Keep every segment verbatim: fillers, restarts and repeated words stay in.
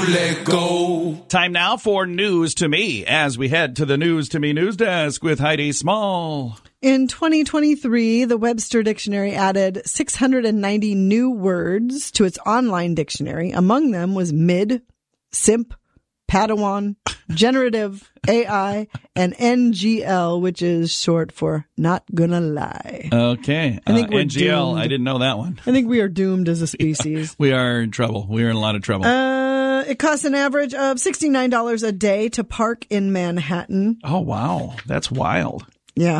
let go. Time now for News to Me as we head to the News to Me news desk with Heidi Small. In twenty twenty-three, the Webster Dictionary added six hundred ninety new words to its online dictionary. Among them was mid, simp, Padawan, generative, A I, and N G L, which is short for not gonna lie. Okay. I think uh, we're N G L, doomed. I didn't know that one. I think we are doomed as a species. We are in trouble. We are in a lot of trouble. Uh, it costs an average of sixty-nine dollars a day to park in Manhattan. Oh, wow. That's wild. Yeah.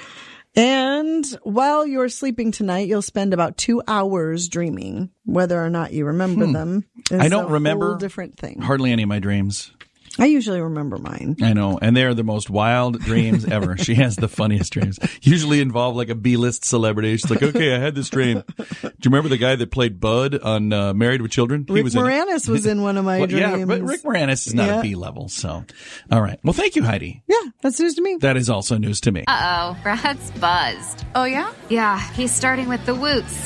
And while you're sleeping tonight, you'll spend about two hours dreaming. Whether or not you remember Hmm. them is I don't a remember whole different thing. Hardly any of my dreams. I usually remember mine. I know, and they are the most wild dreams ever. She has the funniest dreams. Usually involve like a B-list celebrity. She's like, okay, I had this dream. Do you remember the guy that played Bud on uh, Married with Children? Rick he was Moranis in was in one of my well, dreams. Yeah, but Rick Moranis is not Yeah. a B-level, so. All right. Well, thank you, Heidi. Yeah, that's news to me. That is also news to me. Uh-oh, Brad's buzzed. Oh, yeah? Yeah, he's starting with the woots.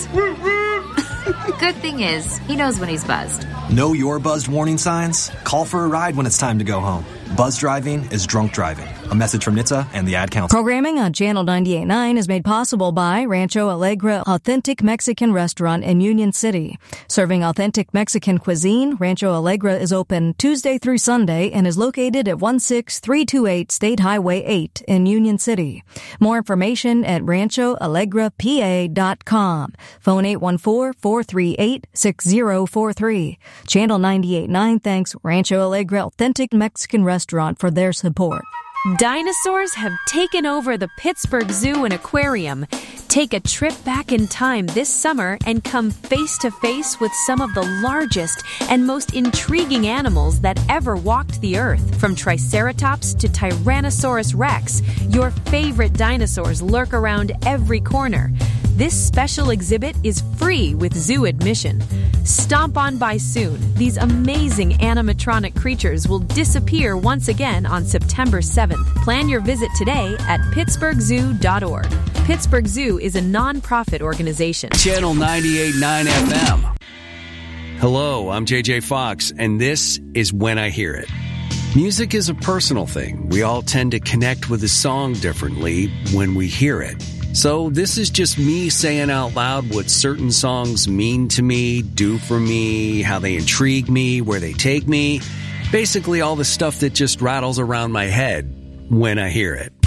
Good thing is, he knows when he's buzzed. Know your buzzed warning signs? Call for a ride when it's time to go home. Buzz driving is drunk driving. A message from N H T S A and the Ad Council. Programming on Channel ninety-eight point nine is made possible by Rancho Alegre Authentic Mexican Restaurant in Union City. Serving authentic Mexican cuisine, Rancho Alegre is open Tuesday through Sunday and is located at one six three two eight State Highway eight in Union City. More information at rancho alegre p a dot com. Phone eight one four, four three eight, six zero four three. Channel ninety-eight point nine thanks Rancho Alegre Authentic Mexican Restaurant for their support. Dinosaurs have taken over the Pittsburgh Zoo and Aquarium. Take a trip back in time this summer and come face to face with some of the largest and most intriguing animals that ever walked the earth. From Triceratops to Tyrannosaurus Rex, your favorite dinosaurs lurk around every corner. This special exhibit is free with zoo admission. Stomp on by soon. These amazing animatronic creatures will disappear once again on September seventh. Plan your visit today at pittsburgh zoo dot org. Pittsburgh Zoo is a non-profit organization. Channel ninety-eight point nine F M. Hello, I'm J J Fox, and this is When I Hear It. Music is a personal thing. We all tend to connect with a song differently when we hear it. So this is just me saying out loud what certain songs mean to me, do for me, how they intrigue me, where they take me. Basically all the stuff that just rattles around my head when I hear it.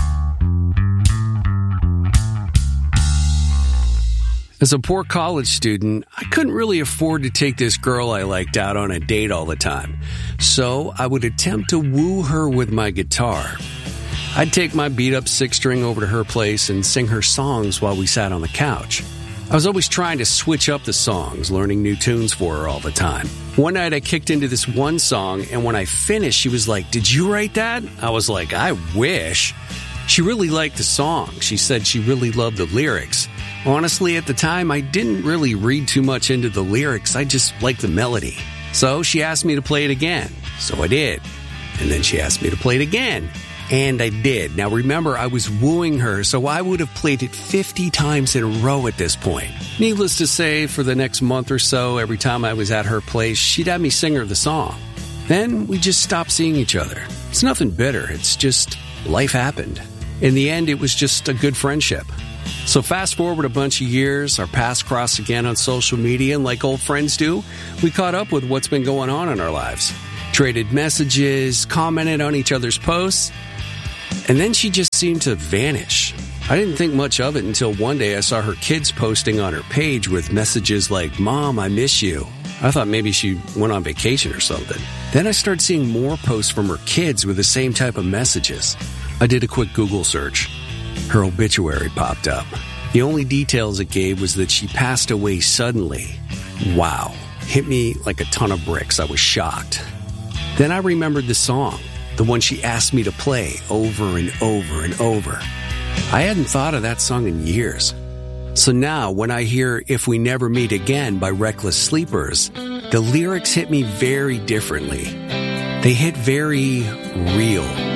As a poor college student, I couldn't really afford to take this girl I liked out on a date all the time. So I would attempt to woo her with my guitar. I'd take my beat-up six-string over to her place and sing her songs while we sat on the couch. I was always trying to switch up the songs, learning new tunes for her all the time. One night I kicked into this one song, and when I finished, she was like, "Did you write that?" I was like, "I wish." She really liked the song. She said she really loved the lyrics. Honestly, at the time, I didn't really read too much into the lyrics. I just liked the melody. So she asked me to play it again. So I did. And then she asked me to play it again. And I did. Now remember, I was wooing her, so I would have played it fifty times in a row at this point. Needless to say, for the next month or so, every time I was at her place, she'd have me sing her the song. Then we just stopped seeing each other. It's nothing bitter. It's just life happened. In the end, it was just a good friendship. So fast forward a bunch of years, our paths crossed again on social media, and like old friends do, we caught up with what's been going on in our lives. Traded messages, commented on each other's posts, and then she just seemed to vanish. I didn't think much of it until one day I saw her kids posting on her page with messages like, "Mom, I miss you." I thought maybe she went on vacation or something. Then I started seeing more posts from her kids with the same type of messages. I did a quick Google search. Her obituary popped up. The only details it gave was that she passed away suddenly. Wow. Hit me like a ton of bricks. I was shocked. Then I remembered the song, the one she asked me to play over and over and over. I hadn't thought of that song in years. So now when I hear "If We Never Meet Again" by Reckless Sleepers, the lyrics hit me very differently. They hit very real.